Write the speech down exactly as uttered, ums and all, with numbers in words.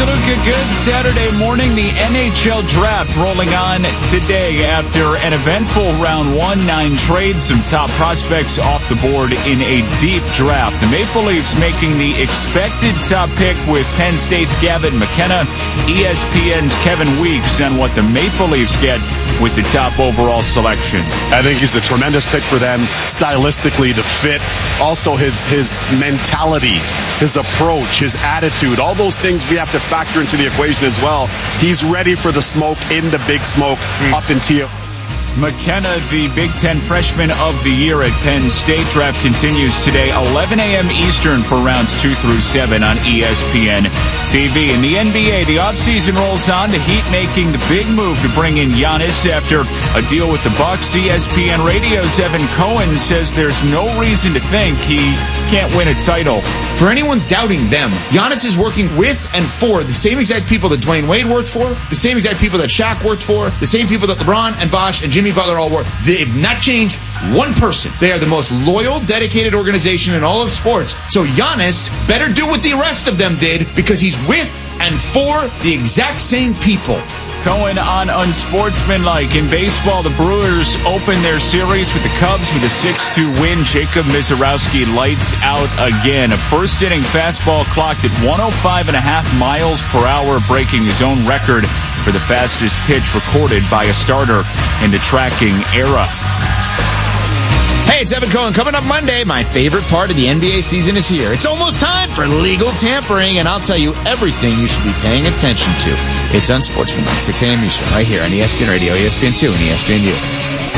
Saluka, good Saturday morning. The N H L draft rolling on today after an eventful round one, nine trades, some top prospects off the board in a deep draft. The Maple Leafs making the expected top pick with Penn State's Gavin McKenna, E S P N's Kevin Weeks on what the Maple Leafs get with the top overall selection. I think he's a tremendous pick for them, stylistically, the fit, also his his mentality, his approach, his attitude, all those things we have to factor into the equation as well. He's ready for the smoke in the big smoke mm. up in T. McKenna, the Big Ten Freshman of the Year at Penn State. Draft continues today, eleven a.m. Eastern for rounds two through seven on E S P N T V. In the N B A, the offseason rolls on. The Heat making the big move to bring in Giannis after a deal with the Bucks. E S P N Radio's Evan Cohen says there's no reason to think he can't win a title. For anyone doubting them, Giannis is working with and for the same exact people that Dwayne Wade worked for, the same exact people that Shaq worked for, the same people that LeBron and Bosh and Jimmy Butler all work. They've not changed one person. They are the most loyal, dedicated organization in all of sports. So Giannis better do what the rest of them did because he's with and for the exact same people. Cohen on unsportsmanlike. In baseball, the Brewers open their series with the Cubs with a six two win. Jacob Misiorowski lights out again. A first-inning fastball clocked at one oh five point five miles per hour, breaking his own record for the fastest pitch recorded by a starter in the tracking era. Hey, it's Evan Cohen. Coming up Monday, my favorite part of the N B A season is here. It's almost time for legal tampering, and I'll tell you everything you should be paying attention to. It's Unsportsmanlike, six a.m. Eastern, right here on E S P N Radio, E S P N two, and E S P N U.